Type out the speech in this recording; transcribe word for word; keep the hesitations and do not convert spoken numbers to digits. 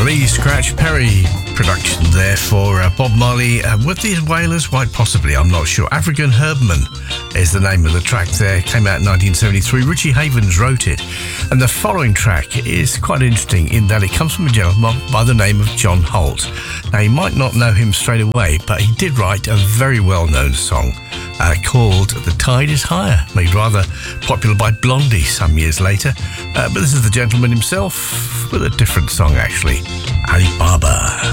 Lee Scratch Perry production there for uh, Bob Marley. Uh, were these Wailers? Quite possibly, I'm not sure. African Herbman is the name of the track there. Came out in nineteen seventy-three. Richie Havens wrote it. And the following track is quite interesting in that it comes from a gentleman by the name of John Holt. Now, you might not know him straight away, but he did write a very well-known song uh, called The Tide is Higher, made rather popular by Blondie some years later. Uh, but this is the gentleman himself with a different song, actually. Ali Baba.